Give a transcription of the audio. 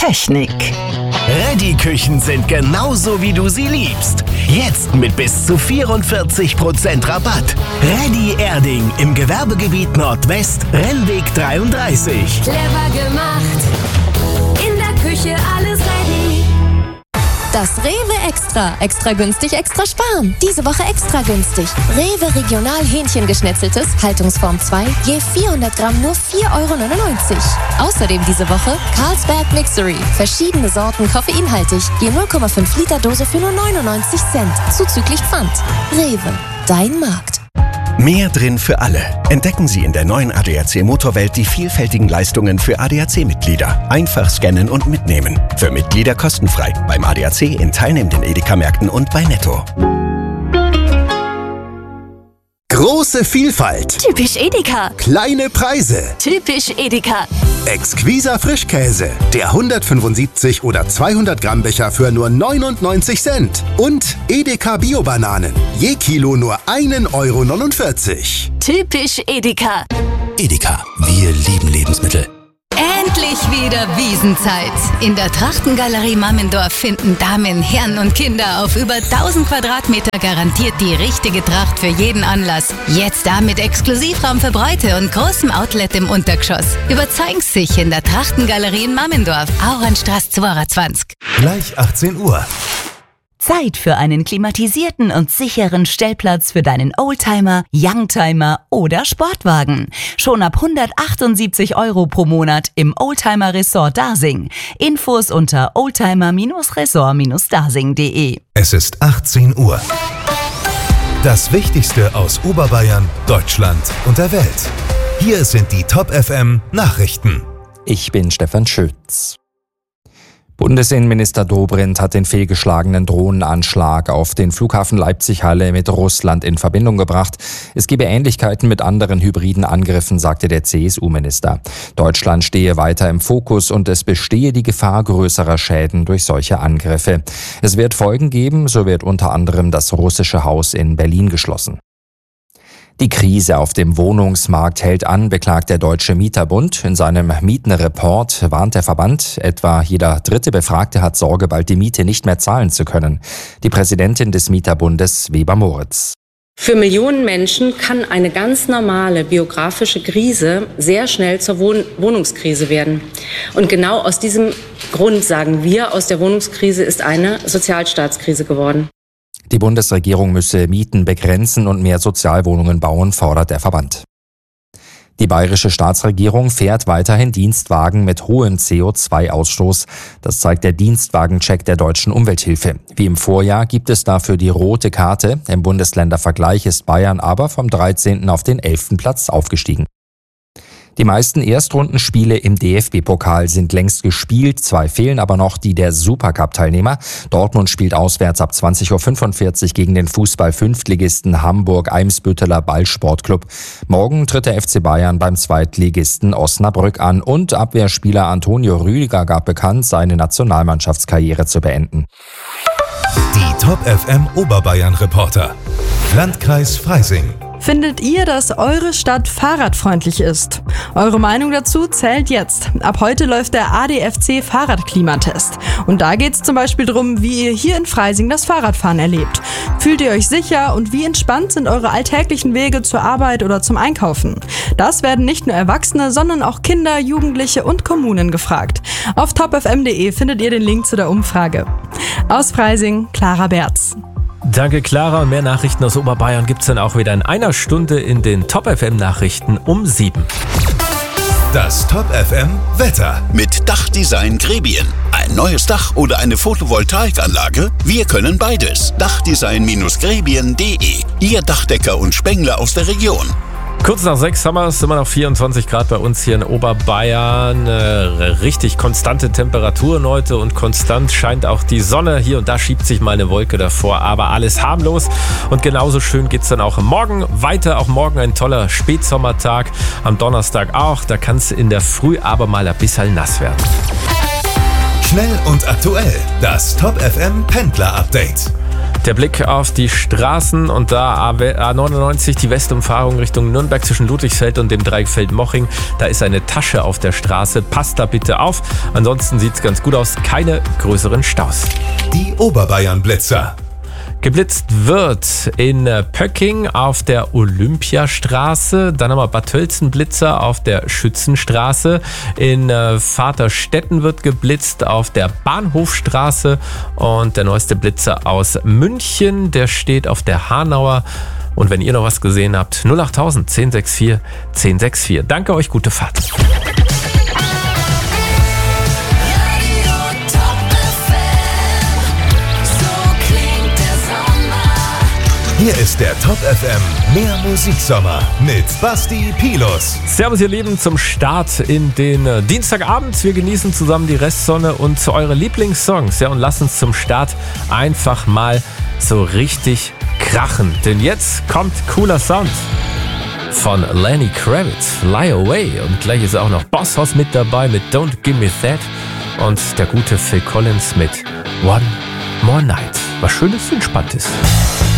Technik. Reddy-Küchen sind genauso, wie du sie liebst. Jetzt mit bis zu 44% Rabatt. Reddy Erding im Gewerbegebiet Nordwest, Rennweg 33. Clever gemacht, in der Küche alles ready. Das Rewe Extra. Extra günstig, extra sparen. Diese Woche extra günstig. Rewe Regional Hähnchengeschnetzeltes, Haltungsform 2, je 400 Gramm nur 4,99 €. Außerdem diese Woche Carlsberg Mixery. Verschiedene Sorten koffeinhaltig, je 0,5 Liter Dose für nur 99 Cent. Zuzüglich Pfand. Rewe, dein Markt. Mehr drin für alle. Entdecken Sie in der neuen ADAC Motorwelt die vielfältigen Leistungen für ADAC-Mitglieder. Einfach scannen und mitnehmen. Für Mitglieder kostenfrei. Beim ADAC in teilnehmenden Edeka-Märkten und bei Netto. Große Vielfalt. Typisch Edeka. Kleine Preise. Typisch Edeka. Exquiser Frischkäse. Der 175 oder 200 Gramm Becher für nur 99 Cent. Und Edeka Bio-Bananen. Je Kilo nur 1,49 €. Typisch Edeka. Edeka, wir lieben Lebensmittel. Endlich wieder Wiesenzeit. In der Trachtengalerie Mammendorf finden Damen, Herren und Kinder auf über 1000 Quadratmeter garantiert die richtige Tracht für jeden Anlass. Jetzt da mit Exklusivraum für Bräute und großem Outlet im Untergeschoss. Überzeugen Sie sich in der Trachtengalerie in Mammendorf, Auernstraße 22. Gleich 18 Uhr. Zeit für einen klimatisierten und sicheren Stellplatz für deinen Oldtimer, Youngtimer oder Sportwagen. Schon ab 178 € pro Monat im Oldtimer Resort Dasing. Infos unter oldtimer-resort-dasing.de. Es ist 18 Uhr. Das Wichtigste aus Oberbayern, Deutschland und der Welt. Hier sind die Top FM Nachrichten. Ich bin Stefan Schütz. Bundesinnenminister Dobrindt hat den fehlgeschlagenen Drohnenanschlag auf den Flughafen Leipzig-Halle mit Russland in Verbindung gebracht. Es gebe Ähnlichkeiten mit anderen hybriden Angriffen, sagte der CSU-Minister. Deutschland stehe weiter im Fokus und es bestehe die Gefahr größerer Schäden durch solche Angriffe. Es wird Folgen geben, so wird unter anderem das russische Haus in Berlin geschlossen. Die Krise auf dem Wohnungsmarkt hält an, beklagt der Deutsche Mieterbund. In seinem Mietenreport warnt der Verband, etwa jeder dritte Befragte hat Sorge, bald die Miete nicht mehr zahlen zu können. Die Präsidentin des Mieterbundes, Weber Moritz. Für Millionen Menschen kann eine ganz normale biografische Krise sehr schnell zur Wohnungskrise werden. Und genau aus diesem Grund sagen wir, aus der Wohnungskrise ist eine Sozialstaatskrise geworden. Die Bundesregierung müsse Mieten begrenzen und mehr Sozialwohnungen bauen, fordert der Verband. Die bayerische Staatsregierung fährt weiterhin Dienstwagen mit hohem CO2-Ausstoß. Das zeigt der Dienstwagencheck der Deutschen Umwelthilfe. Wie im Vorjahr gibt es dafür die rote Karte. Im Bundesländervergleich ist Bayern aber vom 13. auf den 11. Platz aufgestiegen. Die meisten Erstrundenspiele im DFB-Pokal sind längst gespielt, 2 fehlen aber noch, die der Supercup-Teilnehmer. Dortmund spielt auswärts ab 20:45 Uhr gegen den Fußball-Fünftligisten Hamburg-Eimsbütteler Ballsportclub. Morgen tritt der FC Bayern beim Zweitligisten Osnabrück an und Abwehrspieler Antonio Rüdiger gab bekannt, seine Nationalmannschaftskarriere zu beenden. Die Top FM Oberbayern Reporter. Landkreis Freising. Findet ihr, dass eure Stadt fahrradfreundlich ist? Eure Meinung dazu zählt jetzt. Ab heute läuft der ADFC Fahrradklimatest. Und da geht es zum Beispiel darum, wie ihr hier in Freising das Fahrradfahren erlebt. Fühlt ihr euch sicher und wie entspannt sind eure alltäglichen Wege zur Arbeit oder zum Einkaufen? Das werden nicht nur Erwachsene, sondern auch Kinder, Jugendliche und Kommunen gefragt. Auf topfm.de findet ihr den Link zu der Umfrage. Aus Freising, Clara Berz. Danke, Clara. Und mehr Nachrichten aus Oberbayern gibt's dann auch wieder in einer Stunde in den Top FM Nachrichten um 7. Das Top FM Wetter. Mit Dachdesign Grebien. Ein neues Dach oder eine Photovoltaikanlage? Wir können beides. Dachdesign-grebien.de. Ihr Dachdecker und Spengler aus der Region. Kurz nach 6 haben wir es, immer noch 24 Grad bei uns hier in Oberbayern. Richtig konstante Temperaturen heute und konstant scheint auch die Sonne. Hier und da schiebt sich mal eine Wolke davor, aber alles harmlos. Und genauso schön geht's dann auch morgen weiter. Auch morgen ein toller Spätsommertag. Am Donnerstag auch. Da kann es in der Früh aber mal ein bisschen nass werden. Schnell und aktuell. Das Top FM Pendler Update. Der Blick auf die Straßen und da A99, die Westumfahrung Richtung Nürnberg zwischen Ludwigsfeld und dem Dreieckfeld Moching. Da ist eine Tasche auf der Straße. Passt da bitte auf. Ansonsten sieht es ganz gut aus. Keine größeren Staus. Die Oberbayern-Blitzer. Geblitzt wird in Pöcking auf der Olympiastraße, dann haben wir Bad Tölzen-Blitzer auf der Schützenstraße, in Vaterstetten wird geblitzt auf der Bahnhofstraße und der neueste Blitzer aus München, der steht auf der Hanauer. Und wenn ihr noch was gesehen habt, 08000 1064 1064. Danke euch, gute Fahrt. Hier ist der Top FM Mehr Musiksommer mit Basti Pilus. Servus ihr Lieben zum Start in den Dienstagabend. Wir genießen zusammen die Restsonne und eure Lieblingssongs. Ja, und lasst uns zum Start einfach mal so richtig krachen. Denn jetzt kommt cooler Sound von Lenny Kravitz, Fly Away. Und gleich ist auch noch Boss Hoss mit dabei mit Don't Give Me That. Und der gute Phil Collins mit One More Night. Was Schönes, Entspanntes.